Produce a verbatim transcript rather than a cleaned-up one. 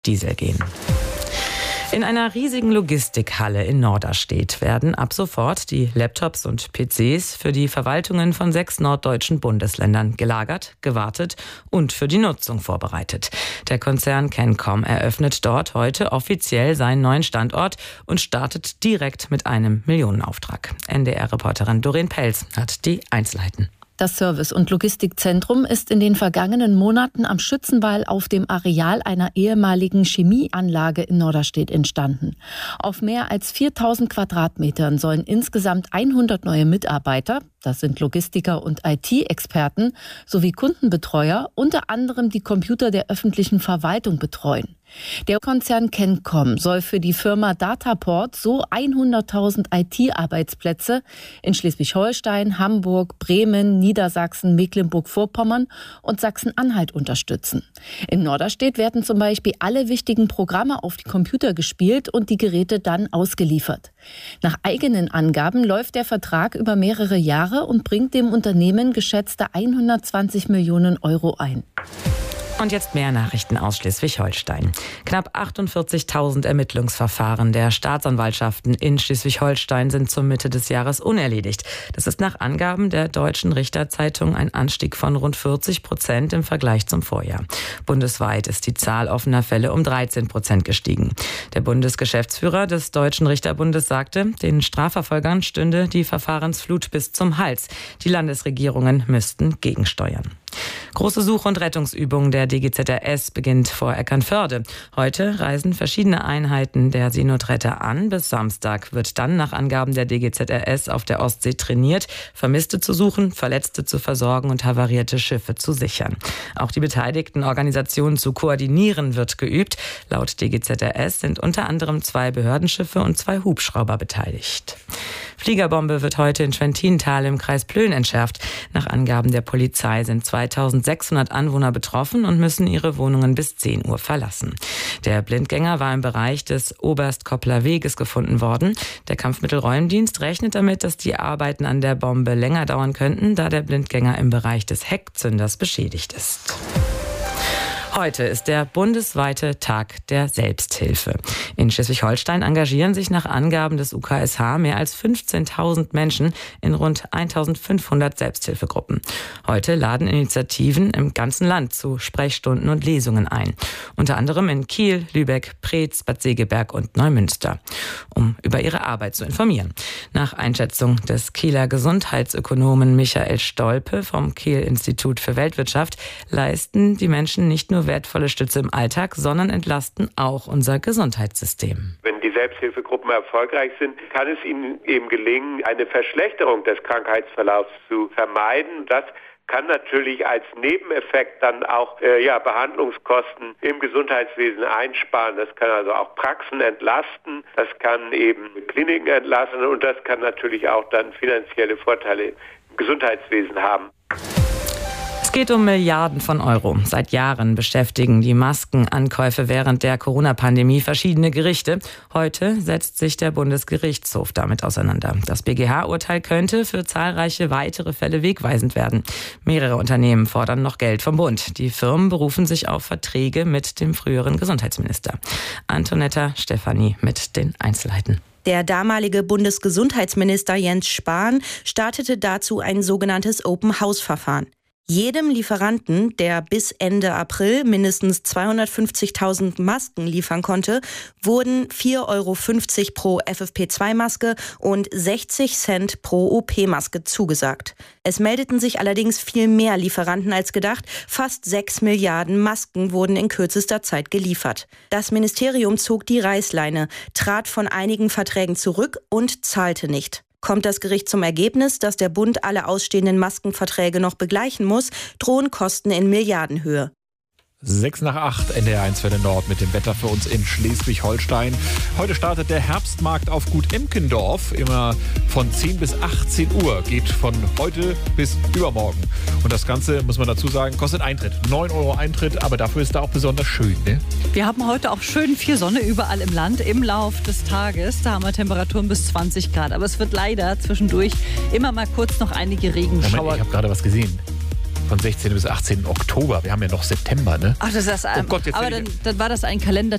Diesel gehen. In einer riesigen Logistikhalle in Norderstedt werden ab sofort die Laptops und P Cs für die Verwaltungen von sechs norddeutschen Bundesländern gelagert, gewartet und für die Nutzung vorbereitet. Der Konzern Kencom eröffnet dort heute offiziell seinen neuen Standort und startet direkt mit einem Millionenauftrag. N D R-Reporterin Doreen Pelz hat die Einzelheiten. Das Service- und Logistikzentrum ist in den vergangenen Monaten am Schützenwall auf dem Areal einer ehemaligen Chemieanlage in Norderstedt entstanden. Auf mehr als viertausend Quadratmetern sollen insgesamt hundert neue Mitarbeiter, das sind Logistiker und I T-Experten, sowie Kundenbetreuer, unter anderem die Computer der öffentlichen Verwaltung betreuen. Der Konzern Kencom soll für die Firma Dataport so hunderttausend I T-Arbeitsplätze in Schleswig-Holstein, Hamburg, Bremen, Niedersachsen, Mecklenburg-Vorpommern und Sachsen-Anhalt unterstützen. In Norderstedt werden zum Beispiel alle wichtigen Programme auf die Computer gespielt und die Geräte dann ausgeliefert. Nach eigenen Angaben läuft der Vertrag über mehrere Jahre und bringt dem Unternehmen geschätzte hundertzwanzig Millionen Euro ein. Und jetzt mehr Nachrichten aus Schleswig-Holstein. Knapp achtundvierzigtausend Ermittlungsverfahren der Staatsanwaltschaften in Schleswig-Holstein sind zur Mitte des Jahres unerledigt. Das ist nach Angaben der Deutschen Richterzeitung ein Anstieg von rund vierzig Prozent im Vergleich zum Vorjahr. Bundesweit ist die Zahl offener Fälle um dreizehn Prozent gestiegen. Der Bundesgeschäftsführer des Deutschen Richterbundes sagte, den Strafverfolgern stünde die Verfahrensflut bis zum Hals. Die Landesregierungen müssten gegensteuern. Große Such- und Rettungsübung der D G Z R S beginnt vor Eckernförde. Heute reisen verschiedene Einheiten der Seenotretter an. Bis Samstag wird dann nach Angaben der D G Z R S auf der Ostsee trainiert, Vermisste zu suchen, Verletzte zu versorgen und havarierte Schiffe zu sichern. Auch die beteiligten Organisationen zu koordinieren wird geübt. Laut D G Z R S sind unter anderem zwei Behördenschiffe und zwei Hubschrauber beteiligt. Fliegerbombe wird heute in Schwentintal im Kreis Plön entschärft. Nach Angaben der Polizei sind zweitausendsechshundert Anwohner betroffen und müssen ihre Wohnungen bis zehn Uhr verlassen. Der Blindgänger war im Bereich des Oberstkoppler Weges gefunden worden. Der Kampfmittelräumdienst rechnet damit, dass die Arbeiten an der Bombe länger dauern könnten, da der Blindgänger im Bereich des Heckzünders beschädigt ist. Heute ist der bundesweite Tag der Selbsthilfe. In Schleswig-Holstein engagieren sich nach Angaben des U K S H mehr als fünfzehntausend Menschen in rund eintausendfünfhundert Selbsthilfegruppen. Heute laden Initiativen im ganzen Land zu Sprechstunden und Lesungen ein. Unter anderem in Kiel, Lübeck, Preetz, Bad Segeberg und Neumünster, um über ihre Arbeit zu informieren. Nach Einschätzung des Kieler Gesundheitsökonomen Michael Stolpe vom Kiel-Institut für Weltwirtschaft leisten die Menschen nicht nur wertvolle Stütze im Alltag, sondern entlasten auch unser Gesundheitssystem. Wenn die Selbsthilfegruppen erfolgreich sind, kann es ihnen eben gelingen, eine Verschlechterung des Krankheitsverlaufs zu vermeiden. Das kann natürlich als Nebeneffekt dann auch äh, ja, Behandlungskosten im Gesundheitswesen einsparen. Das kann also auch Praxen entlasten, das kann eben Kliniken entlasten und das kann natürlich auch dann finanzielle Vorteile im Gesundheitswesen haben. Es geht um Milliarden von Euro. Seit Jahren beschäftigen die Maskenankäufe während der Corona-Pandemie verschiedene Gerichte. Heute setzt sich der Bundesgerichtshof damit auseinander. Das B G H-Urteil könnte für zahlreiche weitere Fälle wegweisend werden. Mehrere Unternehmen fordern noch Geld vom Bund. Die Firmen berufen sich auf Verträge mit dem früheren Gesundheitsminister. Antonetta Stefani mit den Einzelheiten. Der damalige Bundesgesundheitsminister Jens Spahn startete dazu ein sogenanntes Open-House-Verfahren. Jedem Lieferanten, der bis Ende April mindestens zweihundertfünfzigtausend Masken liefern konnte, wurden vier Euro fünfzig pro F F P zwei Maske und sechzig Cent pro O P-Maske zugesagt. Es meldeten sich allerdings viel mehr Lieferanten als gedacht. Fast sechs Milliarden Masken wurden in kürzester Zeit geliefert. Das Ministerium zog die Reißleine, trat von einigen Verträgen zurück und zahlte nicht. Kommt das Gericht zum Ergebnis, dass der Bund alle ausstehenden Maskenverträge noch begleichen muss, drohen Kosten in Milliardenhöhe. Sechs nach acht, N D R eins für den Nord mit dem Wetter für uns in Schleswig-Holstein. Heute startet der Herbstmarkt auf Gut Emkendorf, immer von zehn bis achtzehn Uhr, geht von heute bis übermorgen. Und das Ganze, muss man dazu sagen, kostet Eintritt. neun Euro Eintritt, aber dafür ist da auch besonders schön, ne? Wir haben heute auch schön viel Sonne überall im Land im Lauf des Tages. Da haben wir Temperaturen bis zwanzig Grad. Aber es wird leider zwischendurch immer mal kurz noch einige Regenschauer. Moment, ich habe gerade was gesehen. Von sechzehnten bis achtzehnten Oktober. Wir haben ja noch September, ne? Ach, das ist das. Oh Gott, jetzt aber dann, dann war das ein Kalender.